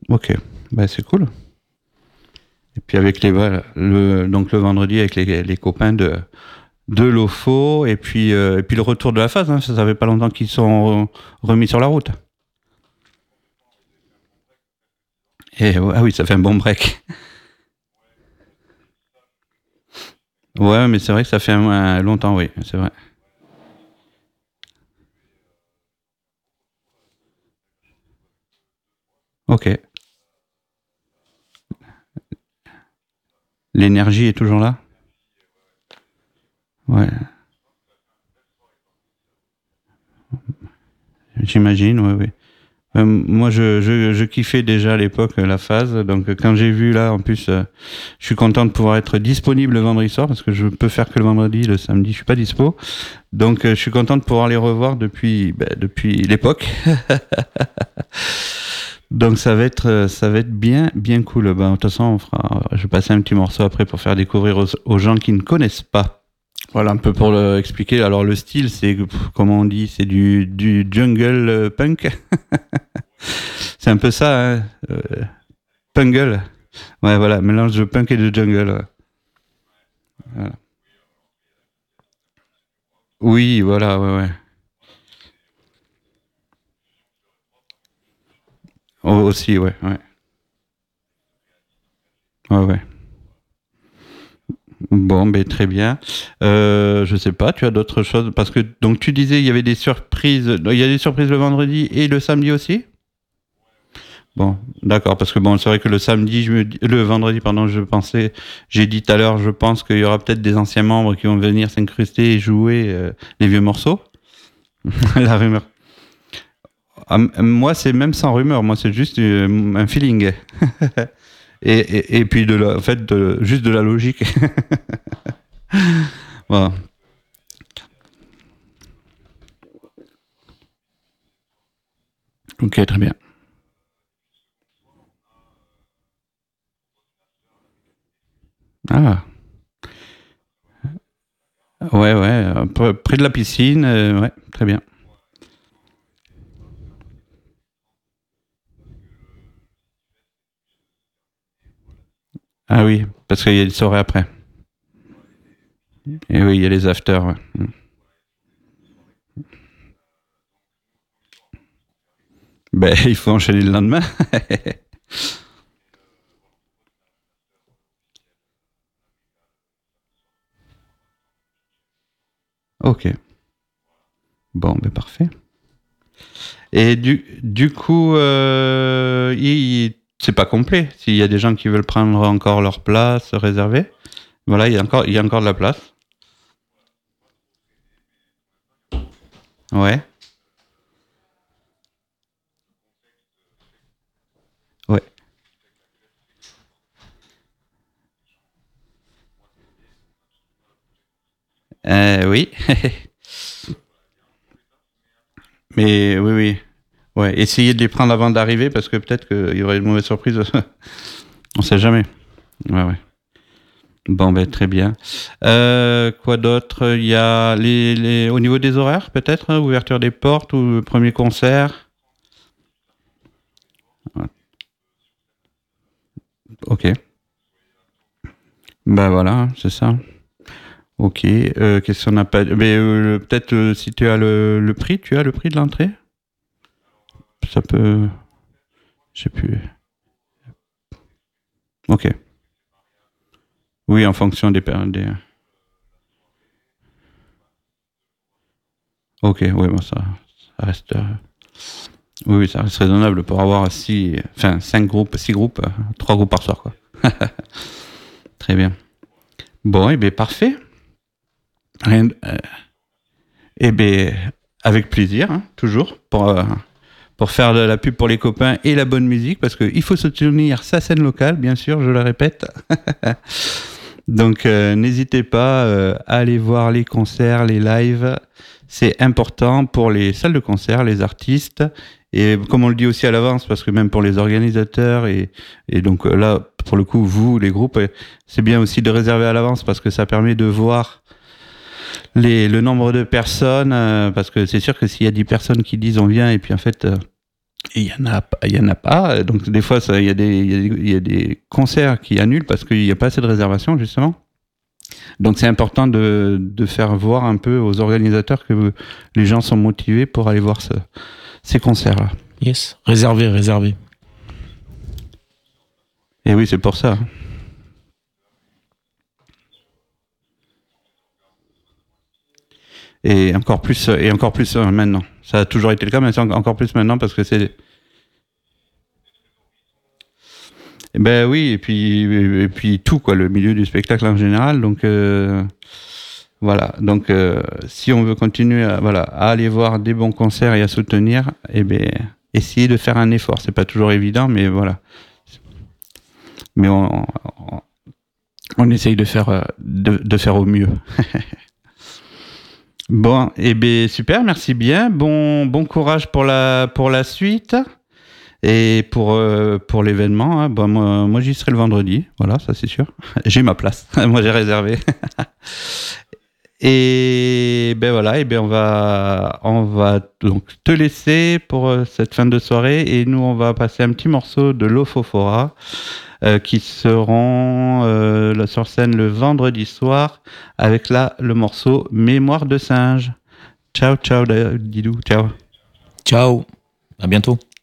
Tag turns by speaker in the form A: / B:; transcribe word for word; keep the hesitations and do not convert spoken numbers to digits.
A: Ok, bah c'est cool. Et puis avec les voilà, le donc le vendredi avec les, les copains de de l'O F O et puis euh, et puis le retour de la phase. Hein, ça, ça fait pas longtemps qu'ils sont remis sur la route. Et ah oui, ça fait un bon break. Ouais, mais c'est vrai que ça fait un, un longtemps, oui, c'est vrai. Ok, l'énergie est toujours là. Ouais, j'imagine, ouais, ouais. Euh, moi, je, je, je kiffais déjà à l'époque euh, la phase. Donc, euh, quand j'ai vu là, en plus, euh, je suis content de pouvoir être disponible le vendredi soir parce que je peux faire que le vendredi, le samedi, je suis pas dispo. Donc, euh, je suis content de pouvoir les revoir depuis, bah, depuis l'époque. Donc, ça va être, euh, ça va être bien, bien cool. Ben, de toute façon, on fera, je vais passer un petit morceau après pour faire découvrir aux, aux gens qui ne connaissent pas. Voilà un peu pour le expliquer. Alors, le style, c'est, pff, comment on dit, c'est du, du jungle euh, punk. C'est un peu ça, hein. Euh, Pungle. Ouais, voilà, mélange de punk et de jungle. Ouais. Voilà. Oui, voilà, ouais, ouais. Oh, aussi, ouais, ouais. Ouais, ouais. Bon, ben très bien. Euh, je sais pas, tu as d'autres choses parce que donc tu disais il y avait des surprises. Il y a des surprises le vendredi et le samedi aussi. Bon, d'accord, parce que bon, c'est vrai que le samedi, je me, dis- le vendredi, pardon, je pensais, j'ai dit tout à l'heure, je pense qu'il y aura peut-être des anciens membres qui vont venir s'incruster et jouer euh, les vieux morceaux. La rumeur. Ah, moi, c'est même sans rumeur. Moi, c'est juste euh, un feeling. Et, et, et puis, de la, en fait, de, juste de la logique. Voilà. Ok, très bien. Ah, ouais, ouais. euh, pr- Près de la piscine. Euh, ouais, très bien. Ah oui, parce qu'il y a des soirées après. Et oui, il y a les afters. Ouais. Mm. Ben, il faut enchaîner le lendemain. Ok. Bon, ben parfait. Et du, du coup, euh, il- c'est pas complet. S'il y a des gens qui veulent prendre encore leur place réservée, voilà, il y a encore, il y a encore de la place. Ouais, ouais. Euh, oui. Mais oui, oui. Ouais, essayez de les prendre avant d'arriver parce que peut-être qu'il y aurait une mauvaise surprise. On sait jamais. Ouais, ouais. Bon, ben très bien. Euh, quoi d'autre? Il y a les, les, au niveau des horaires, peut-être, hein, ouverture des portes ou le premier concert. Ouais. Ok. Ben voilà, hein, c'est ça. Ok. Euh, qu'est-ce qu'on n'a pas? Mais euh, peut-être euh, si tu as le, le prix, tu as le prix de l'entrée? Ça peut. Je sais plus. Ok. Oui, en fonction des périodes. Des... Ok, oui, bon, ça, ça reste. euh, Oui, oui, ça reste raisonnable pour avoir six, enfin cinq groupes, six groupes, euh, trois groupes par soir, quoi. Très bien. Bon, et bien parfait. Rien, euh, et bien avec plaisir, hein, toujours pour euh, pour faire de la pub pour les copains et la bonne musique, parce qu'il faut soutenir sa scène locale, bien sûr, je le répète. Donc euh, n'hésitez pas euh, à aller voir les concerts, les lives. C'est important pour les salles de concert, les artistes. Et comme on le dit aussi à l'avance, parce que même pour les organisateurs, et, et donc euh, là, pour le coup, vous, les groupes, euh, c'est bien aussi de réserver à l'avance parce que ça permet de voir les, le nombre de personnes. Euh, parce que c'est sûr que s'il y a dix personnes qui disent on vient et puis en fait, euh, Et il y en a, il y en a pas. Donc des fois, il y a des, il y a des, il y a des concerts qui annulent parce qu'il n'y a pas assez de réservations justement. Donc c'est important de, de faire voir un peu aux organisateurs que les gens sont motivés pour aller voir ce, ces concerts-là.
B: Yes, réservé, réservé.
A: Et oui, c'est pour ça. Et encore plus, et encore plus euh, maintenant. Ça a toujours été le cas, mais c'est encore plus maintenant parce que c'est. Et ben oui, et puis, et puis tout, quoi, le milieu du spectacle en général. Donc euh, voilà. Donc euh, si on veut continuer à, voilà, à aller voir des bons concerts et à soutenir, eh ben, essayez de faire un effort. C'est pas toujours évident, mais voilà. Mais on, on, on essaye de faire, de, de faire au mieux. Bon, et eh ben super, merci bien. Bon, bon courage pour la pour la suite et pour euh, pour l'événement. Hein. Bon, moi, moi j'y serai le vendredi. Voilà, ça c'est sûr. J'ai ma place. Moi j'ai réservé. Et ben voilà, et ben on va on va donc te laisser pour euh, cette fin de soirée et nous on va passer un petit morceau de l'Ofofora euh, qui seront euh, sur scène le vendredi soir avec là le morceau Mémoire de singe. Ciao ciao Didou, ciao.
B: Ciao, à bientôt.